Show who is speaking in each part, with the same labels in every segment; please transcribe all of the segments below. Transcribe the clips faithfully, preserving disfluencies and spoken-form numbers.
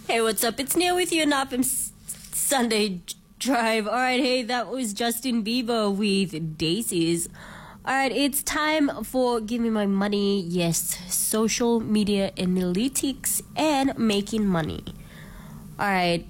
Speaker 1: Hey, what's up? It's Neil with you on Up S- Sunday Drive. Alright, hey, that was Justin Bieber with Daisies. Alright, it's time for Give Me My Money. Yes, social media analytics and making money. Alright,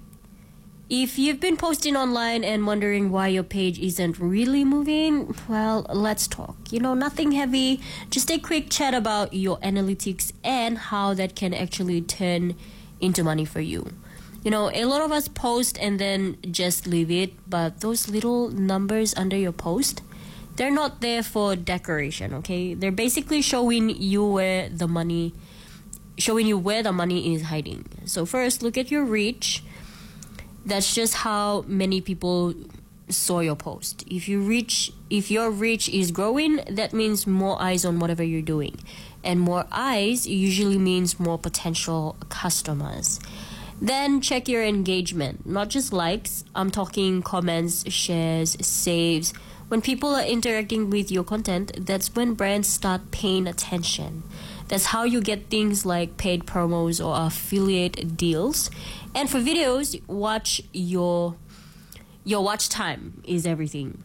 Speaker 1: if you've been posting online and wondering why your page isn't really moving, well, let's talk. You know, nothing heavy, just a quick chat about your analytics and how that can actually turn into money for you. You know, a lot of us post and then just leave it, but those little numbers under your post, they're not there for decoration, okay? They're basically showing you where the money, showing you where the money is hiding. So first, look at your reach. That's just how many people saw your post. If you reach, if your reach is growing, that means more eyes on whatever you're doing. And more eyes usually means more potential customers. Then check your engagement, not just likes. I'm talking comments, shares, saves. When people are interacting with your content, that's when brands start paying attention. That's how you get things like paid promos or affiliate deals. And for videos, watch your your watch time is everything.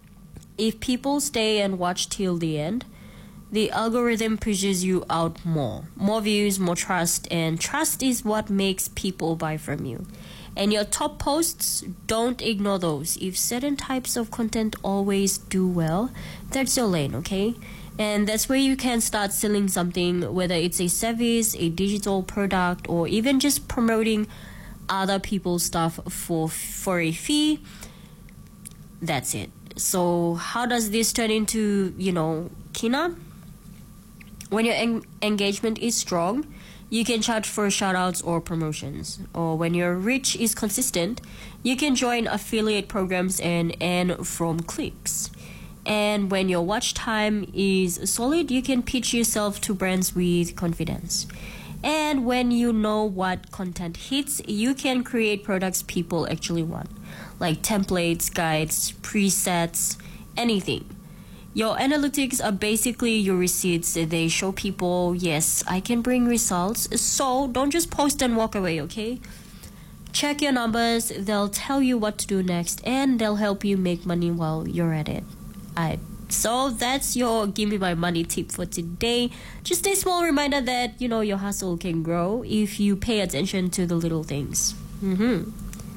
Speaker 1: If people stay and watch till the end, the algorithm pushes you out more. More views, more trust, and trust is what makes people buy from you. And your top posts, don't ignore those. If certain types of content always do well, that's your lane, okay? And that's where you can start selling something, whether it's a service, a digital product, or even just promoting other people's stuff for for a fee. That's it. So how does this turn into, you know, Kina? When your en- engagement is strong, you can charge for shoutouts or promotions. Or when your reach is consistent, you can join affiliate programs and earn from clicks. And when your watch time is solid, you can pitch yourself to brands with confidence. And when you know what content hits, you can create products people actually want, like templates, guides, presets, anything. Your analytics are basically your receipts. They show people, yes, I can bring results. So don't just post and walk away, okay? Check your numbers. They'll tell you what to do next, and they'll help you make money while you're at it. Alright, so that's your Give Me My Money tip for today. Just a small reminder that, you know, your hustle can grow if you pay attention to the little things. Mm-hmm.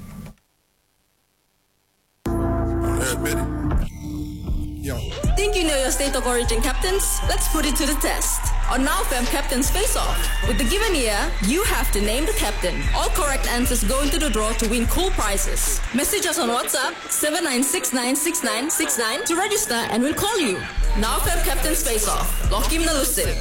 Speaker 2: Yo. Think you know your state of origin captains? Let's put it to the test. On Now Fam Captains Face Off. With the given year, you have to name the captain. All correct answers go into the draw to win cool prizes. Message us on WhatsApp seven nine six nine six nine six nine to register and we'll call you. Now Fam Captains Face Off. Lokim Nalusik.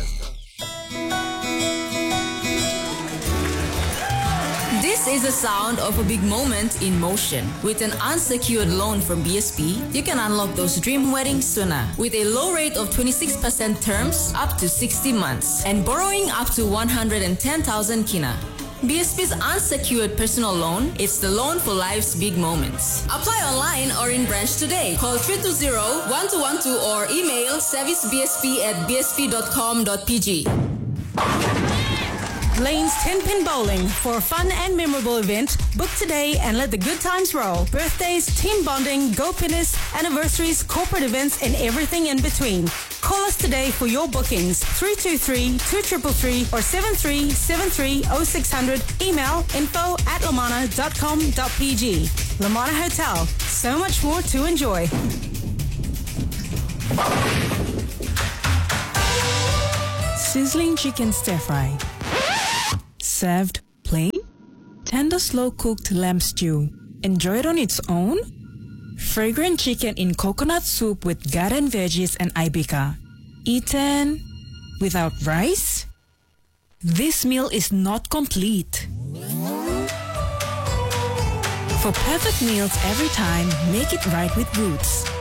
Speaker 2: This is the sound of a big moment in motion. With an unsecured loan from B S P, you can unlock those dream weddings sooner. With a low rate of twenty-six percent terms up to sixty months and borrowing up to one hundred ten thousand kina. B S P's unsecured personal loan is the loan for life's big moments. Apply online or in branch today. Call three two zero, one two one two or email servicebsp at b s p dot com dot p g.
Speaker 3: Lane's ten-pin bowling for a fun and memorable event. Book today and let the good times roll. Birthdays, team bonding, go pinners, anniversaries, corporate events, and everything in between. Call us today for your bookings. three two three, two three three or seven three seven three oh six hundred. Email info at lamana dot com dot p g. Lamana Hotel. So much more to enjoy.
Speaker 4: Sizzling chicken stir fry. Served plain? Tender slow-cooked lamb stew. Enjoy it on its own? Fragrant chicken in coconut soup with garden veggies and ibica. Eaten without rice? This meal is not complete. For perfect meals every time, make it right with Roots.